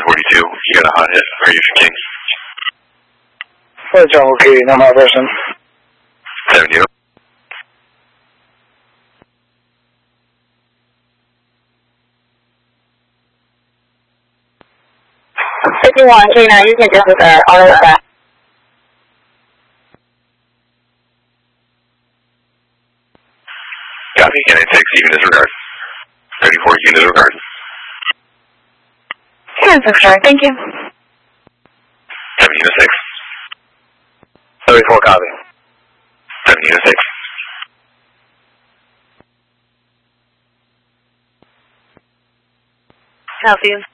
1042, you got a hot hit. Are you for King? Flight Jungle Key, no my person. 70. 51, K9, you can just auto back. Copy, K96, even disregard. 34, you can disregard. Can disregard, thank you. 7 unit 6. 34 copy. 7 unit 6. Help you.